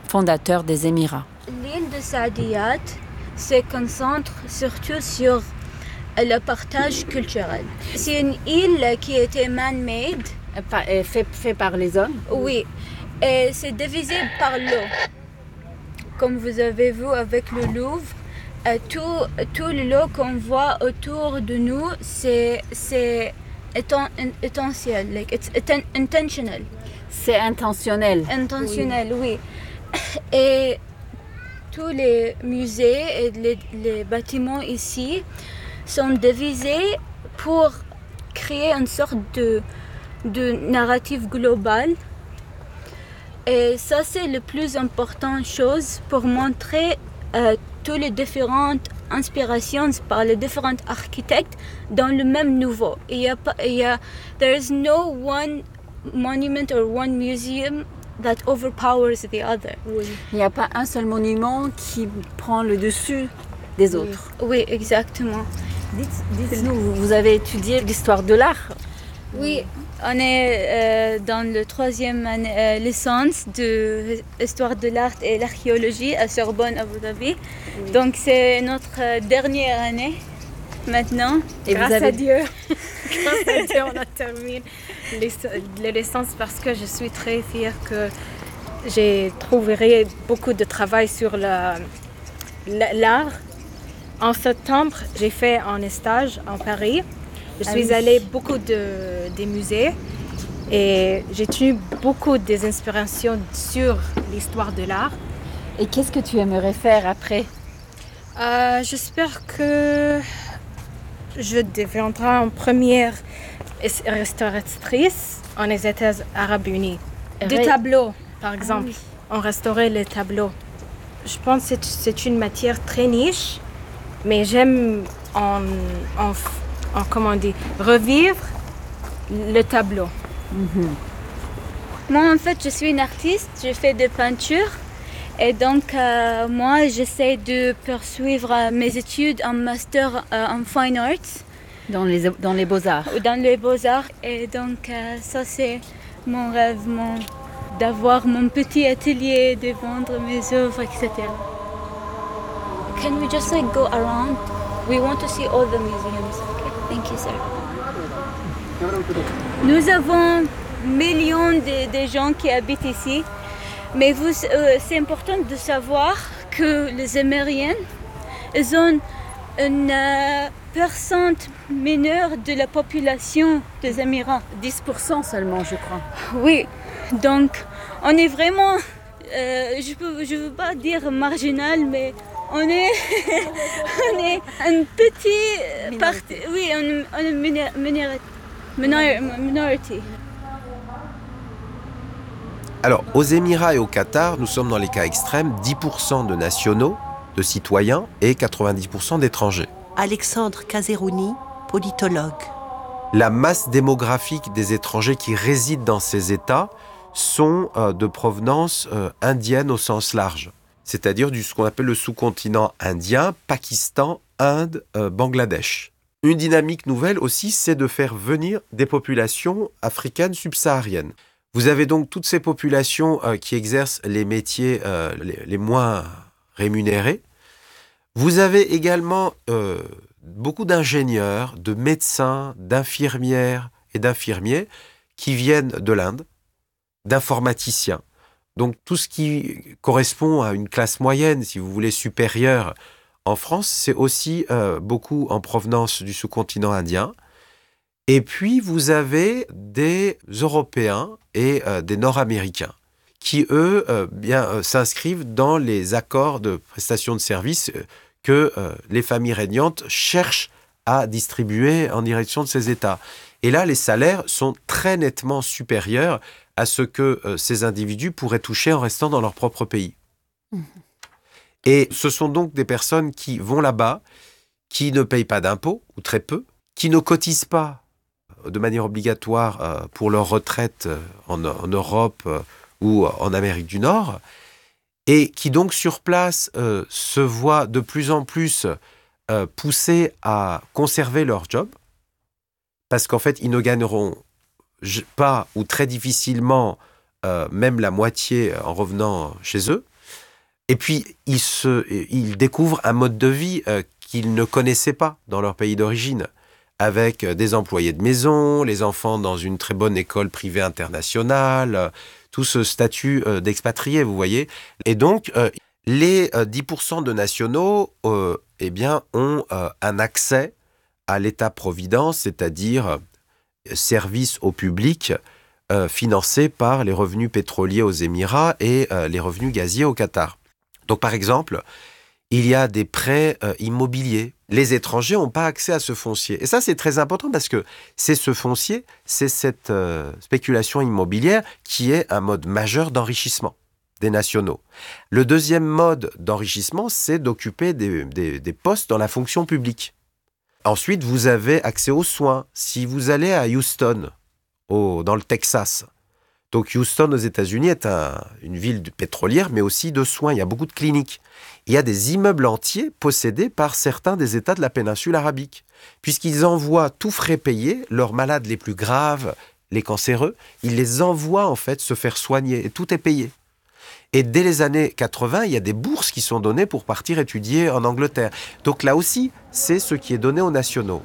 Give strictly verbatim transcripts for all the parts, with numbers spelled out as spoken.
fondateur des Émirats. L'île de Saadiyat se concentre surtout sur le partage culturel. C'est une île qui a été man-made. Fait, fait par les hommes? Oui, et c'est divisé par l'eau. Comme vous avez vu avec le Louvre, euh, tout, tout l'eau qu'on voit autour de nous, c'est, c'est intentionnel. Like it's intentional. C'est intentionnel. Intentionnel, oui. oui. Et tous les musées et les, les bâtiments ici sont divisés pour créer une sorte de, de narrative globale. Et ça, c'est la plus importante chose pour montrer euh, toutes les différentes inspirations par les différents architectes dans le même niveau. Il y a pas, il y a, there is no one monument or one museum that overpowers the other. Oui. Il n'y a pas un seul monument qui prend le dessus des autres. Oui, oui, exactement. Dites, dites-nous, vous avez étudié l'histoire de l'art? Oui, on est euh, dans le troisième année, euh, licence de l'histoire de l'art et l'archéologie à Sorbonne, Abu Dhabi. Oui. Donc c'est notre euh, dernière année maintenant. Et grâce avez... à Dieu, grâce à Dieu, on a terminé les, les licences parce que je suis très fière que j'ai trouvé beaucoup de travail sur la, la, l'art. En septembre, j'ai fait un stage en Paris. Je suis ah oui. allée beaucoup de, des musées et j'ai tenu beaucoup des inspirations sur l'histoire de l'art. Et qu'est-ce que tu aimerais faire après? euh, J'espère que je deviendrai en première restauratrice en les États arabes unis. Des tableaux, par exemple. Ah oui. On restaurait les tableaux. Je pense que c'est, c'est une matière très niche, mais j'aime en, en, en comment dire, revivre le tableau. Mm-hmm. Moi, en fait, je suis une artiste, je fais des peintures. Et donc, euh, moi, j'essaie de poursuivre mes études en master euh, en Fine Arts. Dans les, dans les beaux-arts. Dans les beaux-arts. Et donc, euh, ça, c'est mon rêve, mon, d'avoir mon petit atelier, de vendre mes œuvres, et cetera. Can we just like go around? We want to see all the museums. Okay, thank you, sir. Nous avons millions de, de gens qui habitent ici. Mais vous, euh, c'est important de savoir que les Émiriens, ils ont une euh, pourcentage mineure de la population des Émirats. dix pour cent seulement, je crois. Oui, donc on est vraiment, euh, je ne je veux pas dire marginal, mais on est, on est un petit parti, oui, on est une minorité. Alors, aux Émirats et au Qatar, nous sommes dans les cas extrêmes, dix pour cent de nationaux, de citoyens et quatre-vingt-dix pour cent d'étrangers. Alexandre Kazerouni, politologue. La masse démographique des étrangers qui résident dans ces États sont euh, de provenance euh, indienne au sens large, c'est-à-dire du ce qu'on appelle le sous-continent indien, Pakistan, Inde, euh, Bangladesh. Une dynamique nouvelle aussi, c'est de faire venir des populations africaines subsahariennes. Vous avez donc toutes ces populations euh, qui exercent les métiers euh, les, les moins rémunérés. Vous avez également euh, beaucoup d'ingénieurs, de médecins, d'infirmières et d'infirmiers qui viennent de l'Inde, d'informaticiens. Donc tout ce qui correspond à une classe moyenne, si vous voulez, supérieure en France, c'est aussi euh, beaucoup en provenance du sous-continent indien. Et puis, vous avez des Européens et euh, des Nord-Américains qui, eux, euh, bien, euh, s'inscrivent dans les accords de prestation de services euh, que euh, les familles régnantes cherchent à distribuer en direction de ces États. Et là, les salaires sont très nettement supérieurs à ce que euh, ces individus pourraient toucher en restant dans leur propre pays. Mmh. Et ce sont donc des personnes qui vont là-bas, qui ne payent pas d'impôts, ou très peu, qui ne cotisent pas de manière obligatoire euh, pour leur retraite euh, en, en Europe euh, ou en Amérique du Nord, et qui donc sur place euh, se voient de plus en plus euh, poussés à conserver leur job, parce qu'en fait, ils ne gagneront pas ou très difficilement euh, même la moitié en revenant chez eux. Et puis, ils, se, ils découvrent un mode de vie euh, qu'ils ne connaissaient pas dans leur pays d'origine, avec des employés de maison, les enfants dans une très bonne école privée internationale, euh, tout ce statut euh, d'expatrié, vous voyez. Et donc, euh, les euh, dix pour cent de nationaux euh, eh bien, ont euh, un accès à l'État-providence, c'est-à-dire euh, service au public, euh, financé par les revenus pétroliers aux Émirats et euh, les revenus gaziers au Qatar. Donc, par exemple, il y a des prêts euh, immobiliers. Les étrangers n'ont pas accès à ce foncier. Et ça, c'est très important parce que c'est ce foncier, c'est cette euh, spéculation immobilière qui est un mode majeur d'enrichissement des nationaux. Le deuxième mode d'enrichissement, c'est d'occuper des, des, des postes dans la fonction publique. Ensuite, vous avez accès aux soins. Si vous allez à Houston, au, dans le Texas, donc Houston aux États-Unis est un, une ville pétrolière, mais aussi de soins. Il y a beaucoup de cliniques. Il y a des immeubles entiers possédés par certains des États de la péninsule arabique, puisqu'ils envoient tout frais payés, leurs malades les plus graves, les cancéreux, ils les envoient en fait se faire soigner et tout est payé. Et dès les années quatre-vingts, il y a des bourses qui sont données pour partir étudier en Angleterre. Donc là aussi, c'est ce qui est donné aux nationaux.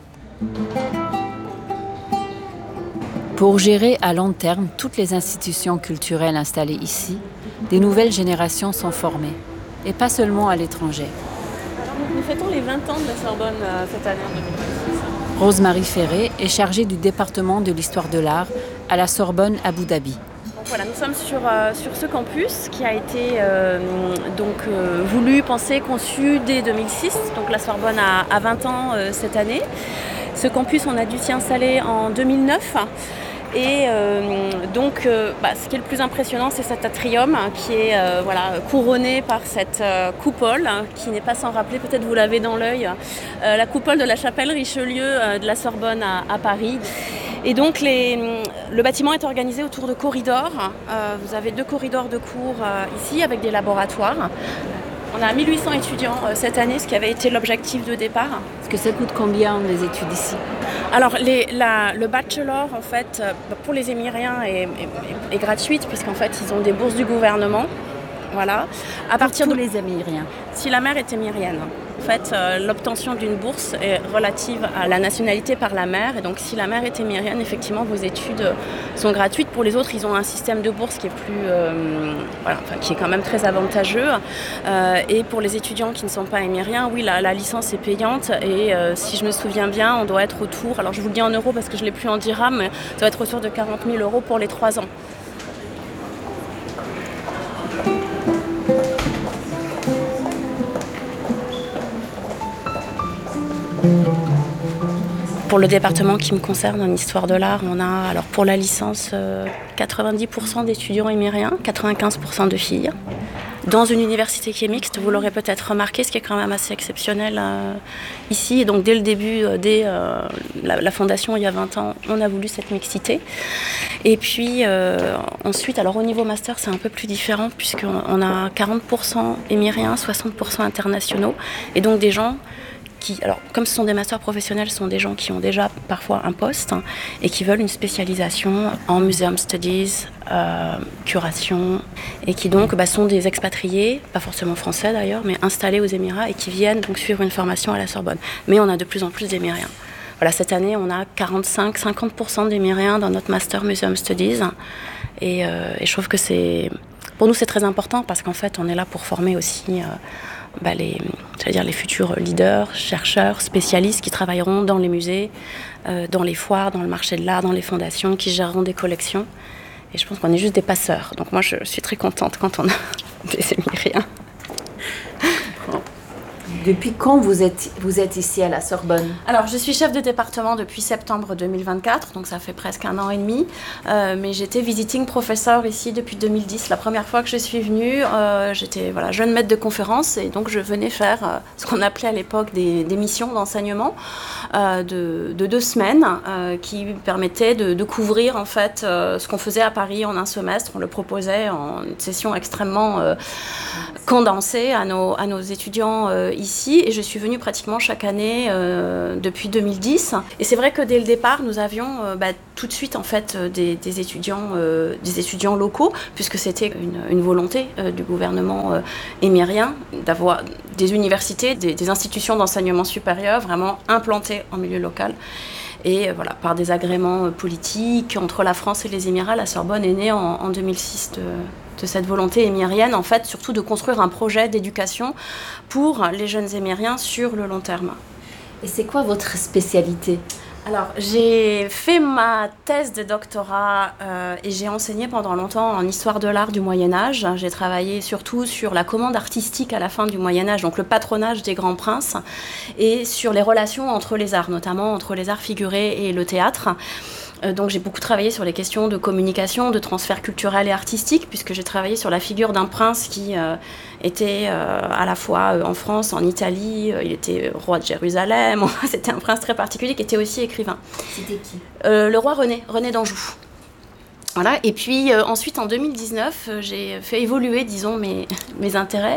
Pour gérer à long terme toutes les institutions culturelles installées ici, des nouvelles générations sont formées, et pas seulement à l'étranger. Alors, nous, nous fêtons les vingt ans de la Sorbonne euh, cette année en deux mille vingt-six. Rose-Marie Ferré est chargée du département de l'histoire de l'art à la Sorbonne Abu Dhabi. Donc voilà, nous sommes sur, euh, sur ce campus qui a été euh, donc, euh, voulu, pensé, conçu dès deux mille six. Donc la Sorbonne a, a vingt ans euh, cette année. Ce campus, on a dû s'y installer en deux mille neuf. Et euh, donc, euh, bah, ce qui est le plus impressionnant, c'est cet atrium hein, qui est euh, voilà, couronné par cette euh, coupole, hein, qui n'est pas sans rappeler, peut-être vous l'avez dans l'œil, euh, la coupole de la chapelle Richelieu euh, de la Sorbonne à, à Paris. Et donc, les, le bâtiment est organisé autour de corridors. Euh, vous avez deux corridors de cours euh, ici avec des laboratoires. On a mille huit cents étudiants euh, cette année, ce qui avait été l'objectif de départ. Est-ce que ça coûte combien les études ici ? Alors, les, la, le bachelor, en fait, pour les Émiriens est, est, est gratuite, puisqu'en fait, ils ont des bourses du gouvernement. Voilà. À partir pour de les Émiriens. Si la mère est émirienne. En fait, euh, l'obtention d'une bourse est relative à la nationalité par la mère. Et donc, si la mère est émirienne, effectivement, vos études sont gratuites. Pour les autres, ils ont un système de bourse qui est plus, euh, voilà, enfin, qui est quand même très avantageux. Euh, et pour les étudiants qui ne sont pas émiriens, oui, la, la licence est payante. Et euh, si je me souviens bien, on doit être autour, alors je vous le dis en euros parce que je ne l'ai plus en dirham, mais ça doit être autour de quarante mille euros pour les trois ans. Pour le département qui me concerne en histoire de l'art, on a alors pour la licence euh, quatre-vingt-dix pour cent d'étudiants émiriens, quatre-vingt-quinze pour cent de filles. Dans une université qui est mixte, vous l'aurez peut-être remarqué, ce qui est quand même assez exceptionnel euh, ici. Et donc dès le début, euh, dès euh, la, la fondation il y a vingt ans, on a voulu cette mixité. Et puis euh, ensuite, alors au niveau master, c'est un peu plus différent puisqu'on on a quarante pour cent émiriens, soixante pour cent internationaux. Et donc des gens qui, alors, comme ce sont des masters professionnels, ce sont des gens qui ont déjà parfois un poste hein, et qui veulent une spécialisation en museum studies, euh, curation, et qui donc bah, sont des expatriés, pas forcément français d'ailleurs, mais installés aux Émirats et qui viennent donc suivre une formation à la Sorbonne. Mais on a de plus en plus d'Émiriens. Voilà, cette année, on a quarante-cinq à cinquante pour cent d'Émiriens dans notre master museum studies, et, euh, et je trouve que c'est, pour nous, c'est très important parce qu'en fait, on est là pour former aussi. Euh, Bah les, c'est-à-dire les futurs leaders, chercheurs, spécialistes qui travailleront dans les musées, euh, dans les foires, dans le marché de l'art, dans les fondations, qui géreront des collections. Et je pense qu'on est juste des passeurs. Donc moi, je suis très contente quand on a des Émiriens. Depuis quand vous êtes, vous êtes ici à la Sorbonne ? Alors, je suis chef de département depuis septembre deux mille vingt-quatre, donc ça fait presque un an et demi. Euh, mais j'étais visiting professor ici depuis deux mille dix. La première fois que je suis venue, euh, j'étais voilà, jeune maître de conférence et donc je venais faire euh, ce qu'on appelait à l'époque des, des missions d'enseignement euh, de, de deux semaines euh, qui permettaient de, de couvrir en fait euh, ce qu'on faisait à Paris en un semestre. On le proposait en une session extrêmement euh, condensé à nos, à nos étudiants euh, ici. Et je suis venue pratiquement chaque année euh, depuis deux mille dix. Et c'est vrai que dès le départ, nous avions euh, bah, tout de suite en fait des, des, étudiants, euh, des étudiants locaux, puisque c'était une, une volonté euh, du gouvernement euh, émirien d'avoir des universités, des, des institutions d'enseignement supérieur vraiment implantées en milieu local. Et euh, voilà, par des agréments euh, politiques entre la France et les Émirats, la Sorbonne est née en, en deux mille six de, de cette volonté émirienne, en fait, surtout de construire un projet d'éducation pour les jeunes émiriens sur le long terme. Et c'est quoi votre spécialité ? Alors, j'ai fait ma thèse de doctorat euh, et j'ai enseigné pendant longtemps en histoire de l'art du Moyen-Âge. J'ai travaillé surtout sur la commande artistique à la fin du Moyen-Âge, donc le patronage des grands princes, et sur les relations entre les arts, notamment entre les arts figurés et le théâtre. Donc j'ai beaucoup travaillé sur les questions de communication, de transfert culturel et artistique, puisque j'ai travaillé sur la figure d'un prince qui euh, était euh, à la fois euh, en France, en Italie, euh, il était roi de Jérusalem, c'était un prince très particulier qui était aussi écrivain. C'était qui ? euh, Le roi René, René d'Anjou. Voilà. Et puis euh, ensuite en deux mille dix-neuf, euh, j'ai fait évoluer, disons, mes, mes intérêts.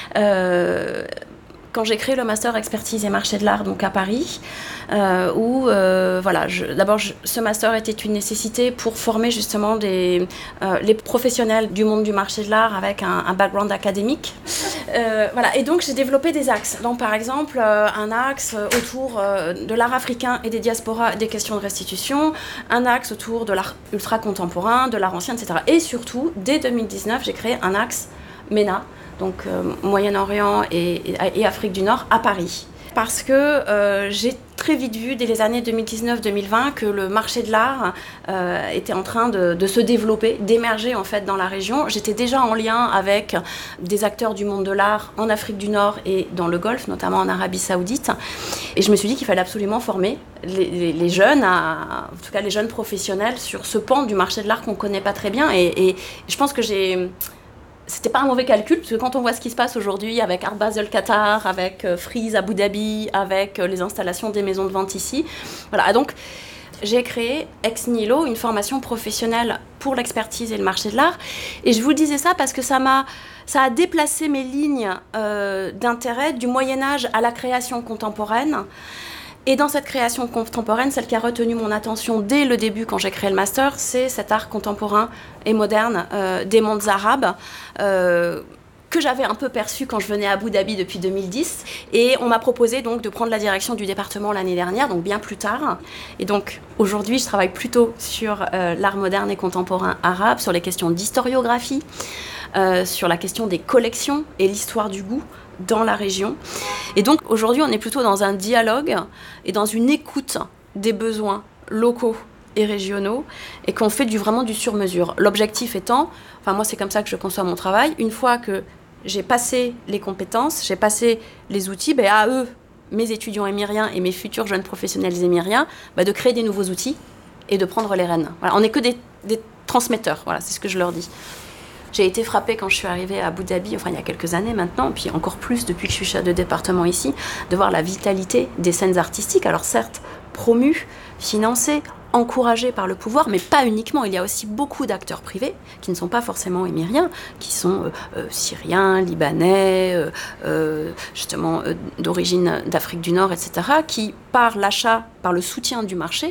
Euh, Quand j'ai créé le master expertise et marché de l'art donc à Paris, euh, où euh, voilà, je, d'abord je, ce master était une nécessité pour former justement des, euh, les professionnels du monde du marché de l'art avec un, un background académique. Euh, voilà, et donc j'ai développé des axes. Donc par exemple euh, un axe autour euh, de l'art africain et des diasporas, des questions de restitution, un axe autour de l'art ultra contemporain, de l'art ancien, et cetera. Et surtout dès deux mille dix-neuf, j'ai créé un axe MENA. Donc euh, Moyen-Orient et, et, et Afrique du Nord, à Paris. Parce que euh, j'ai très vite vu, dès les années deux mille dix-neuf deux mille vingt, que le marché de l'art euh, était en train de, de se développer, d'émerger en fait dans la région. J'étais déjà en lien avec des acteurs du monde de l'art en Afrique du Nord et dans le Golfe, notamment en Arabie Saoudite. Et je me suis dit qu'il fallait absolument former les, les, les jeunes, à, en tout cas les jeunes professionnels, sur ce pan du marché de l'art qu'on ne connaît pas très bien. Et, et je pense que j'ai... C'était pas un mauvais calcul, parce que quand on voit ce qui se passe aujourd'hui avec Art Basel Qatar, avec euh, Frieze Abu Dhabi, avec euh, les installations des maisons de vente ici. Voilà, donc j'ai créé ex nihilo une formation professionnelle pour l'expertise et le marché de l'art. Et je vous disais ça parce que ça m'a, ça a déplacé mes lignes euh, d'intérêt du Moyen-Âge à la création contemporaine. Et dans cette création contemporaine, celle qui a retenu mon attention dès le début, quand j'ai créé le master, c'est cet art contemporain et moderne euh, des mondes arabes, euh, que j'avais un peu perçu quand je venais à Abu Dhabi depuis deux mille dix. Et on m'a proposé donc de prendre la direction du département l'année dernière, donc bien plus tard. Et donc aujourd'hui, je travaille plutôt sur euh, l'art moderne et contemporain arabe, sur les questions d'historiographie, euh, sur la question des collections et l'histoire du goût dans la région. Et donc aujourd'hui, on est plutôt dans un dialogue et dans une écoute des besoins locaux et régionaux, et qu'on fait du, vraiment du sur-mesure. L'objectif étant, enfin moi c'est comme ça que je conçois mon travail, une fois que j'ai passé les compétences, j'ai passé les outils, ben à eux, mes étudiants émiriens et mes futurs jeunes professionnels émiriens, ben de créer des nouveaux outils et de prendre les rênes. Voilà, on n'est que des, des transmetteurs, voilà, c'est ce que je leur dis. J'ai été frappée quand je suis arrivée à Abu Dhabi, enfin il y a quelques années maintenant, puis encore plus depuis que je suis chef de département ici, de voir la vitalité des scènes artistiques, alors certes promues, financées, encouragées par le pouvoir, mais pas uniquement. Il y a aussi beaucoup d'acteurs privés qui ne sont pas forcément émiriens, qui sont euh, euh, syriens, libanais, euh, euh, justement euh, d'origine d'Afrique du Nord, et cetera, qui, par l'achat, par le soutien du marché,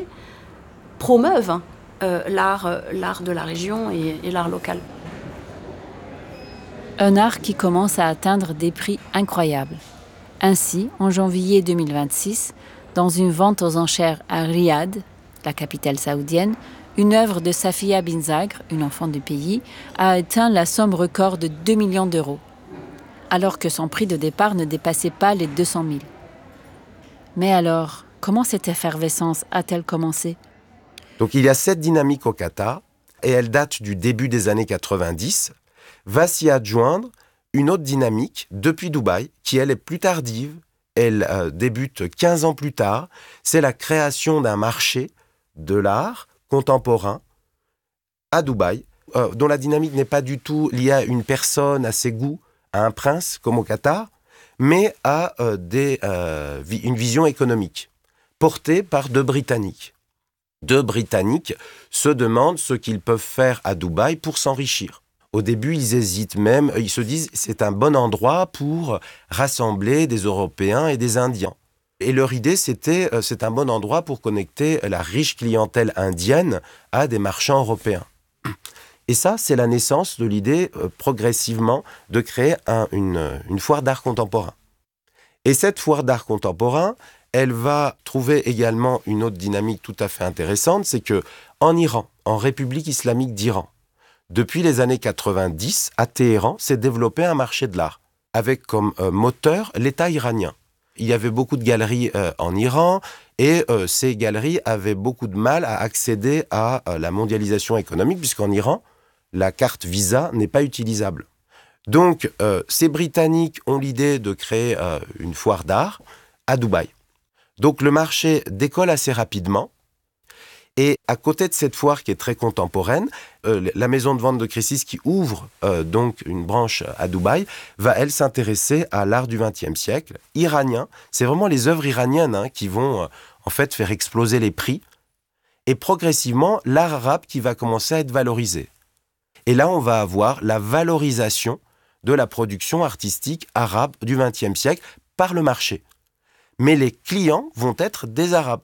promeuvent euh, l'art, euh, l'art de la région et, et l'art local. Un art qui commence à atteindre des prix incroyables. Ainsi, en janvier deux mille vingt-six, dans une vente aux enchères à Riyad, la capitale saoudienne, une œuvre de Safia Binzagre, une enfant du pays, a atteint la somme record de deux millions d'euros, alors que son prix de départ ne dépassait pas les deux cent mille. Mais alors, comment cette effervescence a-t-elle commencé ? Donc il y a cette dynamique au Qatar, et elle date du début des années quatre-vingt-dix, va s'y adjoindre une autre dynamique depuis Dubaï, qui elle est plus tardive, elle euh, débute quinze ans plus tard, c'est la création d'un marché de l'art contemporain à Dubaï, euh, dont la dynamique n'est pas du tout liée à une personne, à ses goûts, à un prince comme au Qatar, mais à euh, des, euh, vi- une vision économique portée par deux Britanniques. Deux Britanniques se demandent ce qu'ils peuvent faire à Dubaï pour s'enrichir. Au début, ils hésitent même, ils se disent c'est un bon endroit pour rassembler des Européens et des Indiens. Et leur idée, c'était c'est un bon endroit pour connecter la riche clientèle indienne à des marchands européens. Et ça, c'est la naissance de l'idée euh, progressivement de créer un, une, une foire d'art contemporain. Et cette foire d'art contemporain, elle va trouver également une autre dynamique tout à fait intéressante, c'est que en Iran, en République islamique d'Iran, depuis les années quatre-vingt-dix, à Téhéran, s'est développé un marché de l'art, avec comme euh, moteur l'État iranien. Il y avait beaucoup de galeries euh, en Iran, et euh, ces galeries avaient beaucoup de mal à accéder à euh, la mondialisation économique, puisqu'en Iran, la carte Visa n'est pas utilisable. Donc, euh, ces Britanniques ont l'idée de créer euh, une foire d'art à Dubaï. Donc, le marché décolle assez rapidement. Et à côté de cette foire qui est très contemporaine, euh, la maison de vente de Christie's qui ouvre euh, donc une branche à Dubaï va, elle, s'intéresser à l'art du vingtième siècle, iranien. C'est vraiment les œuvres iraniennes hein, qui vont euh, en fait faire exploser les prix. Et progressivement, l'art arabe qui va commencer à être valorisé. Et là, on va avoir la valorisation de la production artistique arabe du vingtième siècle par le marché. Mais les clients vont être des Arabes.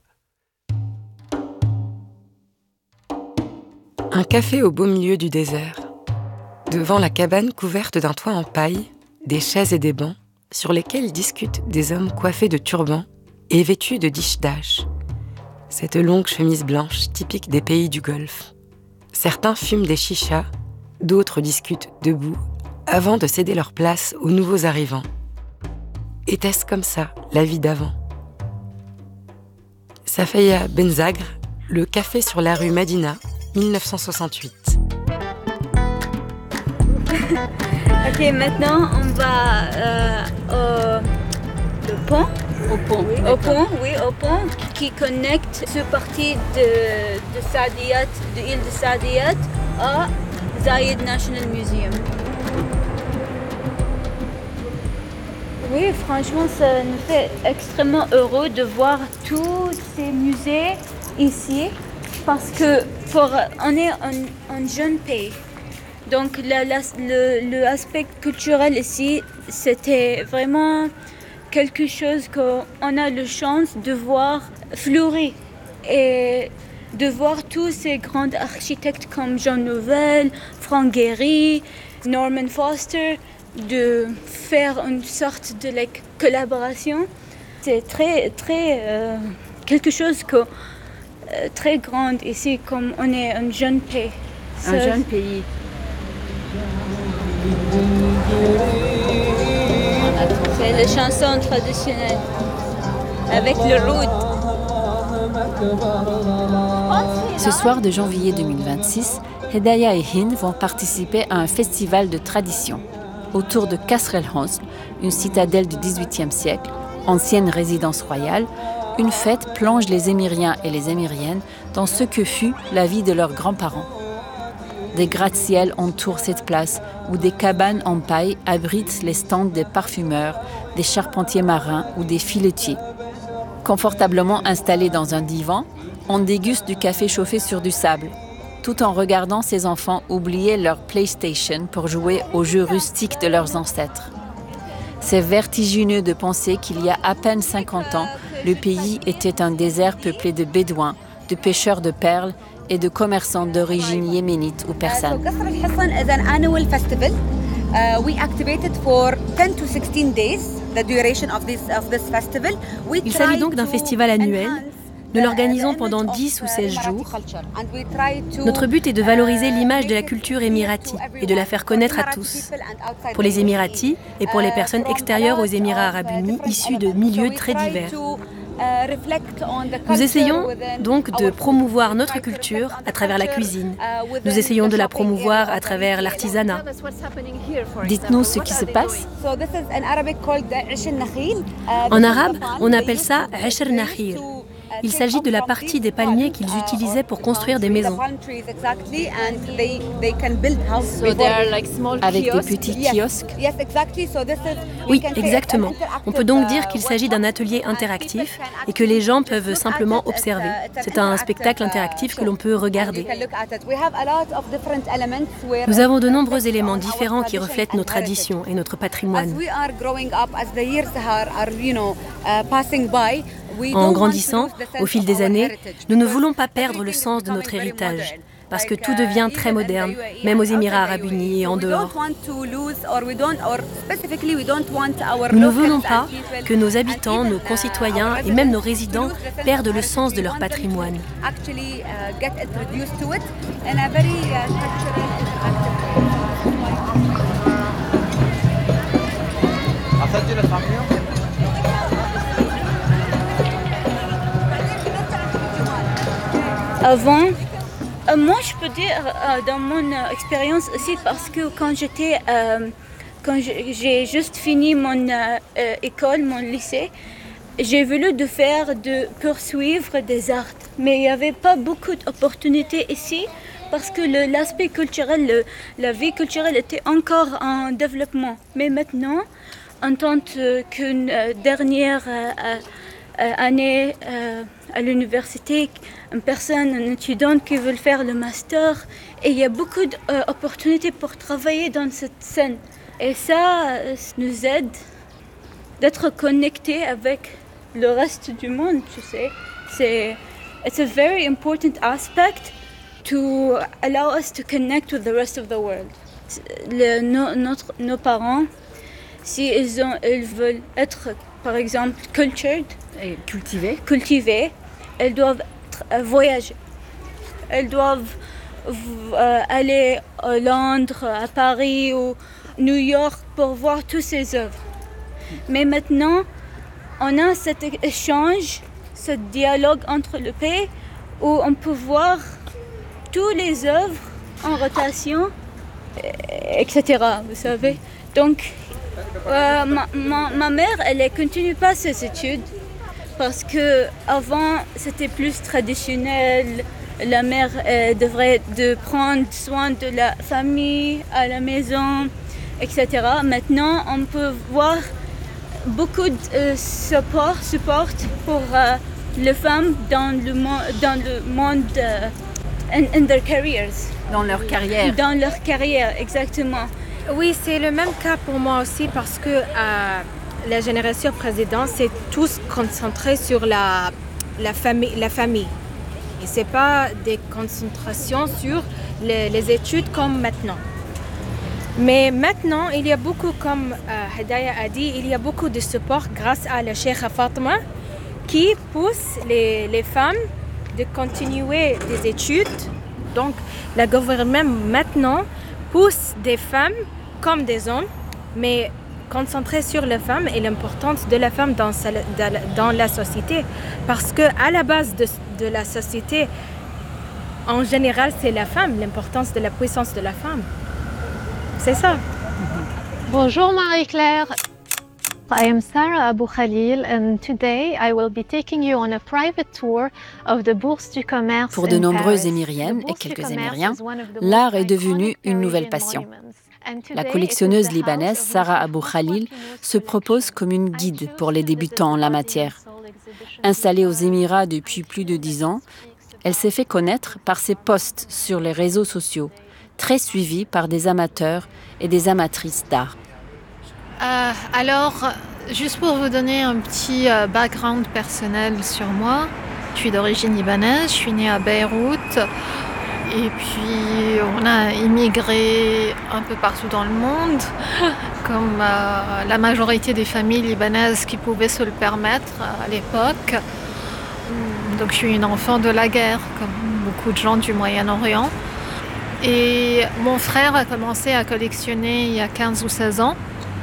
Un café au beau milieu du désert. Devant la cabane couverte d'un toit en paille, des chaises et des bancs, sur lesquels discutent des hommes coiffés de turbans et vêtus de dishdash. Cette longue chemise blanche typique des pays du Golfe. Certains fument des chichas, d'autres discutent debout, avant de céder leur place aux nouveaux arrivants. Était-ce comme ça, la vie d'avant? Safaya Benzagre, le café sur la rue Madina, mille neuf cent soixante-huit. Ok, maintenant on va euh, au le pont. Au pont, oui, Au pont, oui, au pont qui connecte ce parti de, de Saadiyat, de l'île de Saadiyat à Zayed National Museum. Oui, franchement, ça nous fait extrêmement heureux de voir tous ces musées ici parce que pour, on est un, un jeune pays. Donc la, la, le, le aspect culturel ici, c'était vraiment quelque chose qu'on a la chance de voir fleurir et de voir tous ces grands architectes comme Jean Nouvel, Frank Gehry, Norman Foster, de faire une sorte de like, collaboration. C'est très, très euh, quelque chose que euh, très grand ici, comme on est un jeune pays. Un Ça, jeune pays. C'est la chanson traditionnelle avec le oud. Ce soir de janvier deux mille vingt-six, Hedaya et Hind vont participer à un festival de tradition autour de Kasr el-Hosn, une citadelle du dix-huitième siècle, ancienne résidence royale. Une fête plonge les Émiriens et les Émiriennes dans ce que fut la vie de leurs grands-parents. Des gratte-ciels entourent cette place où des cabanes en paille abritent les stands des parfumeurs, des charpentiers marins ou des filetiers. Confortablement installés dans un divan, on déguste du café chauffé sur du sable, tout en regardant ces enfants oublier leur PlayStation pour jouer aux jeux rustiques de leurs ancêtres. C'est vertigineux de penser qu'il y a à peine cinquante ans, le pays était un désert peuplé de bédouins, de pêcheurs de perles et de commerçants d'origine yéménite ou persane. Kasr el-Hosn is an annual festival. Uh, we activated for ten to sixteen days the duration of this of this festival. We Il s'agit donc d'un festival annuel. Nous l'organisons pendant dix ou seize jours. Notre but est de valoriser l'image de la culture émirati et de la faire connaître à tous. Pour les Émiratis et pour les personnes extérieures aux Émirats arabes unis, issues de milieux très divers. Nous essayons donc de promouvoir notre culture à travers la cuisine. Nous essayons de la promouvoir à travers l'artisanat. Dites-nous ce qui se passe. En arabe, on appelle ça Ashr Nakhir. Il s'agit de la partie des palmiers qu'ils utilisaient pour construire des maisons. Avec des petits kiosques. Oui, exactement. On peut donc dire qu'il s'agit d'un atelier interactif et que les gens peuvent simplement observer. C'est un spectacle interactif que l'on peut regarder. Nous avons de nombreux éléments différents qui reflètent nos traditions et notre patrimoine. En grandissant, au fil des années, nous ne voulons pas perdre le sens de notre héritage, parce que tout devient très moderne, même aux Émirats arabes unis et en dehors. Nous ne voulons pas que nos habitants, nos concitoyens et même nos résidents perdent le sens de leur patrimoine. Avant, euh, moi je peux dire euh, dans mon euh, expérience aussi, parce que quand j'étais, euh, quand j'ai juste fini mon euh, euh, école, mon lycée, j'ai voulu de faire, de poursuivre des arts, mais il n'y avait pas beaucoup d'opportunités ici parce que le, l'aspect culturel, le, la vie culturelle était encore en développement. Mais maintenant, en tant qu'une euh, dernière euh, euh, année euh, à l'université, une personne, un étudiant qui veut faire le master, et il y a beaucoup d'opportunités pour travailler dans cette scène. Et ça, ça nous aide d'être connectés avec le reste du monde, tu sais. C'est it's a very important aspect to allow us to connect with the rest of the world. Le, no, notre, nos parents, si ils, ont, ils veulent être, par exemple, cultured, et cultivés, cultivés, elles doivent voyager. Elles doivent euh, aller à Londres, à Paris ou New York pour voir toutes ces œuvres. Mais maintenant, on a cet échange, ce dialogue entre les pays où on peut voir toutes les œuvres en rotation, et cetera. Vous savez. Donc, euh, ma, ma, ma mère, elle ne continue pas ses études parce que avant c'était plus traditionnel. La mère euh, devrait de prendre soin de la famille à la maison, et cetera. Maintenant, on peut voir beaucoup de euh, support, support pour euh, les femmes dans le, mo- dans le monde, euh, in, in their careers. Dans leur carrière. Dans leur carrière, exactement. Oui, c'est le même cas pour moi aussi parce que euh, la génération précédente, c'est tous concentrés sur la, la, famille, la famille. Et ce n'est pas des concentrations sur les, les études comme maintenant. Mais maintenant, il y a beaucoup, comme euh, Hedaya a dit, il y a beaucoup de support grâce à la Cheikha Fatima qui pousse les, les femmes de continuer des études. Donc, le gouvernement maintenant pousse des femmes comme des hommes, mais concentré sur la femme et l'importance de la femme dans, sa, dans la société. Parce qu'à la base de, de la société, en général, c'est la femme, l'importance de la puissance de la femme. C'est ça. Bonjour Marie-Claire. I am Sarah Abou Khalil and today I will be taking you on a private tour of the Bourse du Commerce. Pour de nombreuses Émiriennes et quelques Émiriens, l'art est devenu une nouvelle passion. La collectionneuse libanaise Sarah Abou Khalil se propose comme une guide pour les débutants en la matière. Installée aux Émirats depuis plus de dix ans, elle s'est fait connaître par ses posts sur les réseaux sociaux, très suivie par des amateurs et des amatrices d'art. Euh, alors, juste pour vous donner un petit euh, background personnel sur moi, je suis d'origine libanaise, je suis née à Beyrouth et puis on a immigré un peu partout dans le monde, comme euh, la majorité des familles libanaises qui pouvaient se le permettre à l'époque. Donc je suis une enfant de la guerre, comme beaucoup de gens du Moyen-Orient. Et mon frère a commencé à collectionner il y a quinze ou seize ans.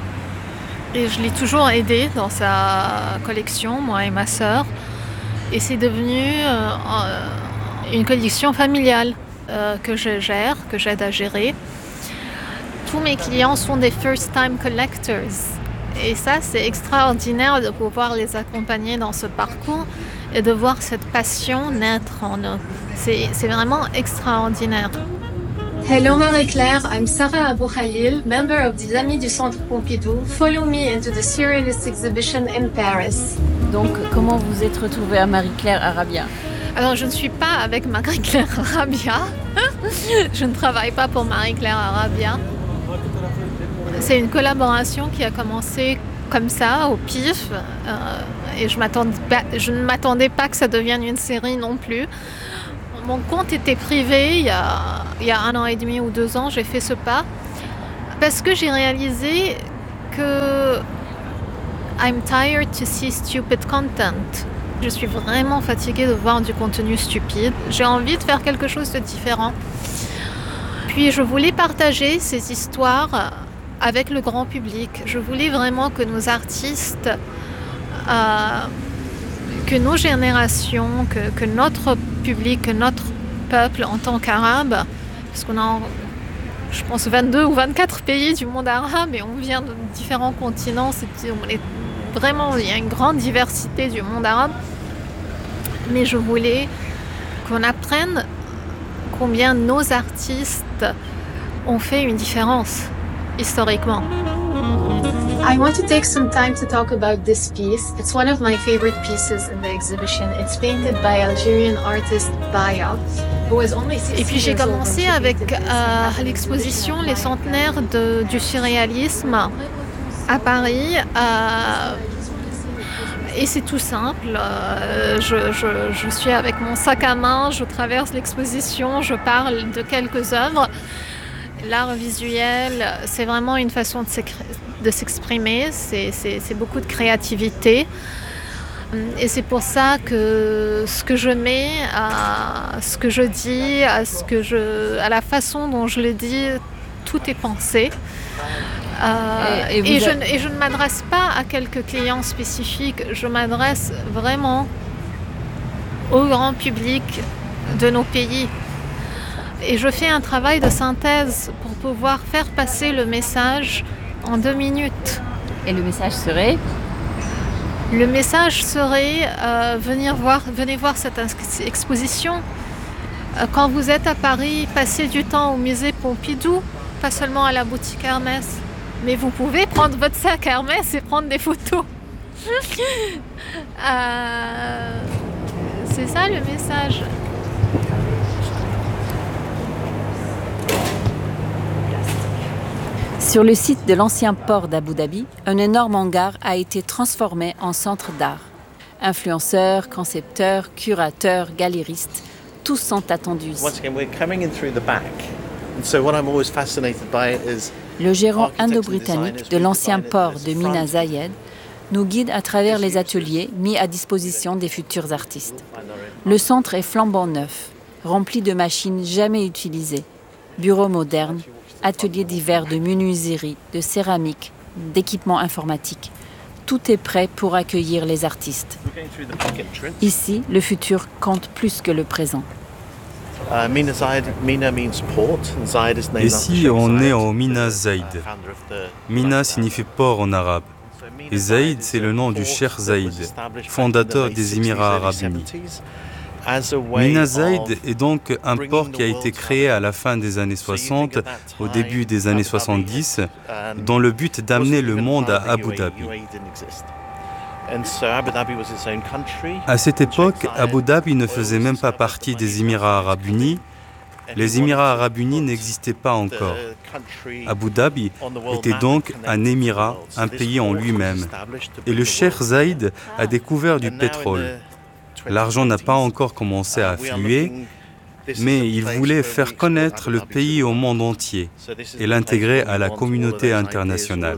Et je l'ai toujours aidé dans sa collection, moi et ma sœur. Et c'est devenu euh, une collection familiale euh, que je gère, que j'aide à gérer. Tous mes clients sont des first-time collectors. Et ça, c'est extraordinaire de pouvoir les accompagner dans ce parcours et de voir cette passion naître en eux. C'est, c'est vraiment extraordinaire. Hello Marie-Claire, I'm Sarah Abou Khalil, member of the Amis du Centre Pompidou. Follow me into the Surrealist exhibition in Paris. Donc, comment vous êtes retrouvée à Marie-Claire Arabia? Alors, je ne suis pas avec Marie-Claire Arabia. Je ne travaille pas pour Marie-Claire Arabia. C'est une collaboration qui a commencé comme ça, au pif. Euh, et je, m'attendais pas, je ne m'attendais pas que ça devienne une série non plus. Mon compte était privé il y a, il y a un an et demi ou deux ans. J'ai fait ce pas parce que j'ai réalisé que I'm tired to see stupid content. Je suis vraiment fatiguée de voir du contenu stupide. J'ai envie de faire quelque chose de différent. Puis je voulais partager ces histoires avec le grand public. Je voulais vraiment que nos artistes, euh, que nos générations, que, que notre public, que notre peuple en tant qu'arabe, parce qu'on a, je pense, vingt-deux ou vingt-quatre pays du monde arabe et on vient de différents continents. C'est, on est vraiment, il y a une grande diversité du monde arabe. Mais je voulais qu'on apprenne combien nos artistes ont fait une différence historiquement. I want to take some time to talk about this piece. It's one of my favorite pieces in the exhibition. It's painted by Algerian artist Baya, who was only sixteen years old. Et puis j'ai commencé avec euh, l'exposition Les centenaires de, du surréalisme à Paris. Euh, Et c'est tout simple, euh, je, je, je suis avec mon sac à main, je traverse l'exposition, je parle de quelques œuvres. L'art visuel, c'est vraiment une façon de, de s'exprimer, c'est, c'est, c'est beaucoup de créativité. Et c'est pour ça que ce que je mets, à ce que je dis, à, ce que je, à la façon dont je le dis, tout est pensé. Euh, et, et, et, je, et je ne m'adresse pas à quelques clients spécifiques, je m'adresse vraiment au grand public de nos pays. Et je fais un travail de synthèse pour pouvoir faire passer le message en deux minutes. Et le message serait ? Le message serait euh, venir voir, venez voir cette exposition. Euh, quand vous êtes à Paris, passez du temps au musée Pompidou, pas seulement à la boutique Hermès. Mais vous pouvez prendre votre sac Hermès et prendre des photos. euh, c'est ça le message. Sur le site de l'ancien port d'Abu Dhabi, un énorme hangar a été transformé en centre d'art. Influenceurs, concepteurs, curateurs, galéristes, tous sont attendus ici. Le gérant indo-britannique de l'ancien port de Mina Zayed nous guide à travers les ateliers mis à disposition des futurs artistes. Le centre est flambant neuf, rempli de machines jamais utilisées, bureaux modernes, ateliers divers de menuiserie, de céramique, d'équipements informatiques. Tout est prêt pour accueillir les artistes. Ici, le futur compte plus que le présent. Ici, on est au Mina Zayed. Mina signifie port en arabe. Et Zayed, c'est le nom du Cheikh Zayed, fondateur des Émirats arabes unis. Mina Zayed est donc un port qui a été créé à la fin des années soixante, au début des années soixante-dix, dans le but d'amener le monde à Abu Dhabi. À cette époque, Abu Dhabi ne faisait même pas partie des Émirats arabes unis. Les Émirats arabes unis n'existaient pas encore. Abu Dhabi était donc un émirat, un pays en lui-même. Et le Cheikh Zayed a découvert du pétrole. L'argent n'a pas encore commencé à affluer, mais il voulait faire connaître le pays au monde entier et l'intégrer à la communauté internationale.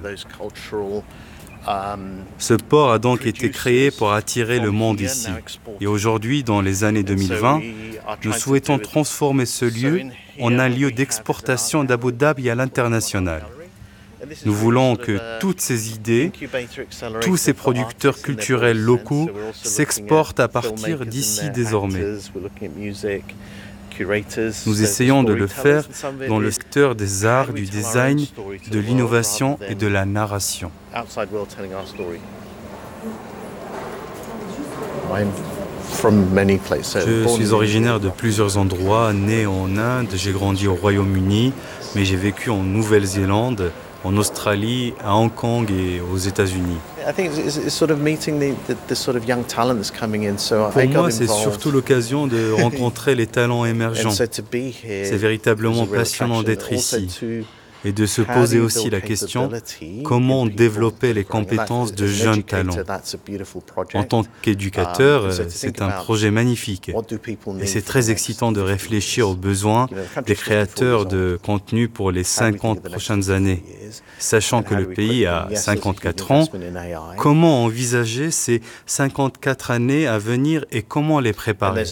Ce port a donc été créé pour attirer le monde ici. Et aujourd'hui, dans les années deux mille vingt, nous souhaitons transformer ce lieu en un lieu d'exportation d'Abu Dhabi à l'international. Nous voulons que toutes ces idées, tous ces producteurs culturels locaux s'exportent à partir d'ici désormais. Nous essayons de le faire dans le secteur des arts, du design, de l'innovation et de la narration. Je suis originaire de plusieurs endroits, né en Inde, j'ai grandi au Royaume-Uni, mais j'ai vécu en Nouvelle-Zélande, en Australie, à Hong Kong et aux États-Unis. Pour moi, c'est surtout l'occasion de rencontrer les talents émergents. C'est véritablement passionnant d'être ici. Et de se poser aussi la question, comment développer les compétences de jeunes talents. En tant qu'éducateur, c'est un projet magnifique. Et c'est très excitant de réfléchir aux besoins des créateurs de contenu pour les cinquante prochaines années. Sachant que le pays a cinquante-quatre ans, comment envisager ces cinquante-quatre années à venir et comment les préparer?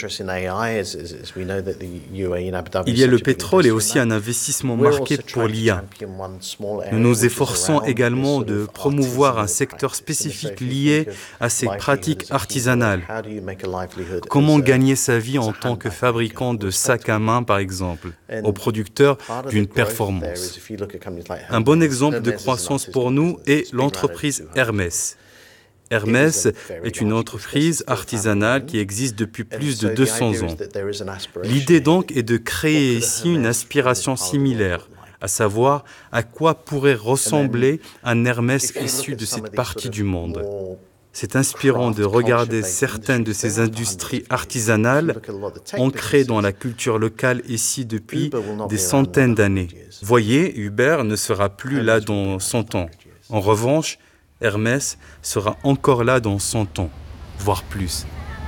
Il y a le pétrole et aussi un investissement marqué pour l'I A. Nous nous efforçons également de promouvoir un secteur spécifique lié à ces pratiques artisanales. Comment gagner sa vie en tant que fabricant de sacs à main, par exemple, au producteur d'une performance. Un bon exemple de croissance pour nous est l'entreprise Hermès. Hermès est une entreprise artisanale qui existe depuis plus de deux cents ans. L'idée donc est de créer ici une aspiration similaire, à savoir à quoi pourrait ressembler un Hermès issu de cette partie du monde. C'est inspirant de regarder certaines de ces industries artisanales ancrées dans la culture locale ici depuis des centaines d'années. Voyez, Uber ne sera plus là dans cent ans. En revanche, Hermès sera encore là dans cent ans, voire plus.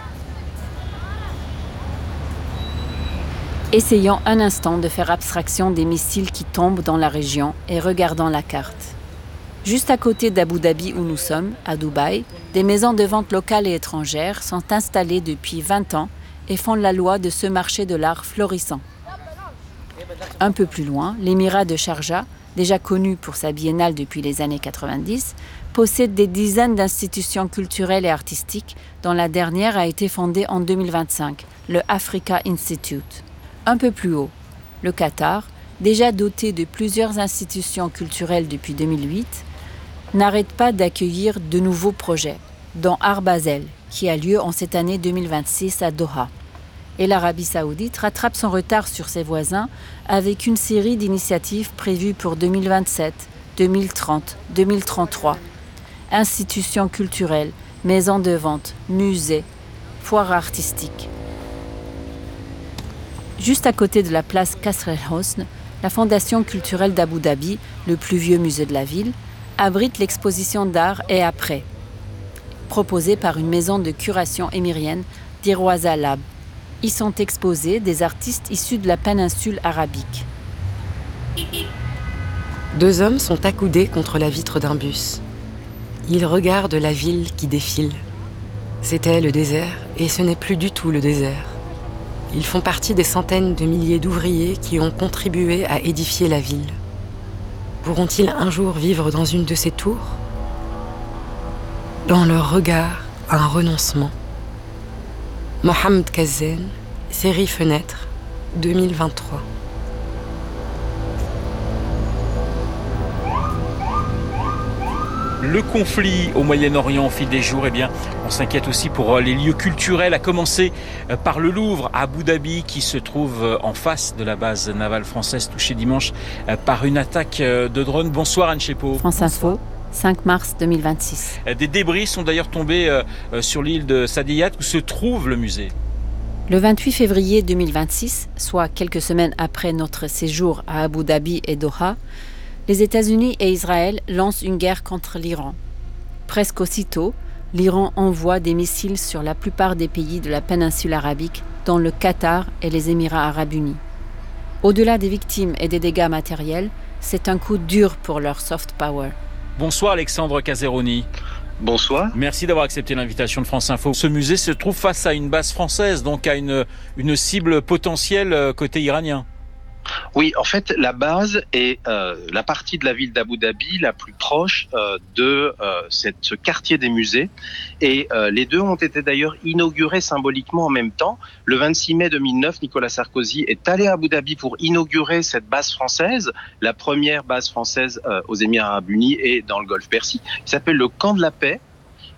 Essayons un instant de faire abstraction des missiles qui tombent dans la région et regardons la carte. Juste à côté d'Abu Dhabi où nous sommes, à Dubaï, des maisons de vente locales et étrangères sont installées depuis vingt ans et font la loi de ce marché de l'art florissant. Un peu plus loin, l'émirat de Sharjah, déjà connu pour sa biennale depuis les années quatre-vingt-dix, possède des dizaines d'institutions culturelles et artistiques dont la dernière a été fondée en deux mille vingt-cinq, le Africa Institute. Un peu plus haut, le Qatar, déjà doté de plusieurs institutions culturelles depuis deux mille huit, n'arrête pas d'accueillir de nouveaux projets, dont Art Basel, qui a lieu en cette année deux mille vingt-six à Doha. Et l'Arabie saoudite rattrape son retard sur ses voisins avec une série d'initiatives prévues pour deux mille vingt-sept, deux mille trente, deux mille trente-trois. Institutions culturelles, maisons de vente, musées, foires artistiques. Juste à côté de la place Qasr el-Hosn, la Fondation culturelle d'Abu Dhabi, le plus vieux musée de la ville, abrite l'exposition d'art et après, proposée par une maison de curation émirienne, Dirwaza Lab. Y sont exposés des artistes issus de la péninsule arabique. Deux hommes sont accoudés contre la vitre d'un bus. Ils regardent la ville qui défile. C'était le désert et ce n'est plus du tout le désert. Ils font partie des centaines de milliers d'ouvriers qui ont contribué à édifier la ville. Pourront-ils un jour vivre dans une de ces tours? Dans leur regard, un renoncement. Mohamed Kazen, série Fenêtres, deux mille vingt-trois. Le conflit au Moyen-Orient au fil des jours, eh bien, on s'inquiète aussi pour les lieux culturels, à commencer par le Louvre à Abu Dhabi, qui se trouve en face de la base navale française, touchée dimanche par une attaque de drone. Bonsoir Anne Chepo. France Info, cinq mars deux mille vingt-six. Des débris sont d'ailleurs tombés sur l'île de Sadiyat, où se trouve le musée. Le vingt-huit février deux mille vingt-six, soit quelques semaines après notre séjour à Abu Dhabi et Doha, les États-Unis et Israël lancent une guerre contre l'Iran. Presque aussitôt, l'Iran envoie des missiles sur la plupart des pays de la péninsule arabique, dont le Qatar et les Émirats arabes unis. Au-delà des victimes et des dégâts matériels, c'est un coup dur pour leur soft power. Bonsoir Alexandre Caseroni. Bonsoir. Merci d'avoir accepté l'invitation de France Info. Ce musée se trouve face à une base française, donc à une, une cible potentielle côté iranien. Oui, en fait, la base est euh, la partie de la ville d'Abu Dhabi la plus proche euh, de euh, cette, ce quartier des musées. Et euh, les deux ont été d'ailleurs inaugurés symboliquement en même temps. Le vingt-six mai deux mille neuf, Nicolas Sarkozy est allé à Abu Dhabi pour inaugurer cette base française, la première base française euh, aux Émirats arabes unis et dans le Golfe Persique, qui s'appelle le Camp de la Paix.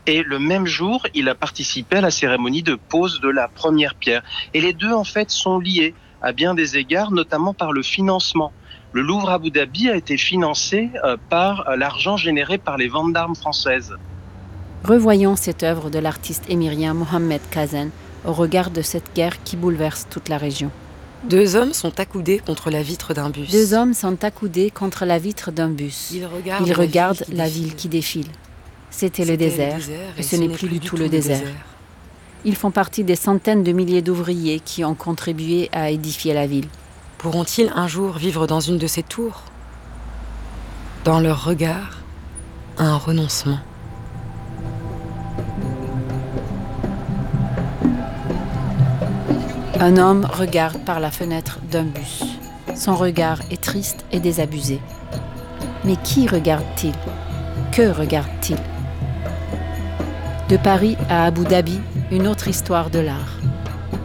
Et le même jour, il a participé à la cérémonie de pose de la première pierre. Et les deux, en fait, sont liés à bien des égards, notamment par le financement. Le Louvre Abu Dhabi a été financé euh, par euh, l'argent généré par les ventes d'armes françaises. Revoyons cette œuvre de l'artiste émirien Mohamed Khazen au regard de cette guerre qui bouleverse toute la région. Deux hommes sont accoudés contre la vitre d'un bus. Deux hommes sont accoudés contre la vitre d'un bus. Ils regardent, Ils la, regardent ville la ville qui défile. C'était le, le désert, et ce n'est plus du tout le désert. désert. Ils font partie des centaines de milliers d'ouvriers qui ont contribué à édifier la ville. Pourront-ils un jour vivre dans une de ces tours ? Dans leur regard, un renoncement. Un homme regarde par la fenêtre d'un bus. Son regard est triste et désabusé. Mais qui regarde-t-il ? Que regarde-t-il ? De Paris à Abu Dhabi, une autre histoire de l'art.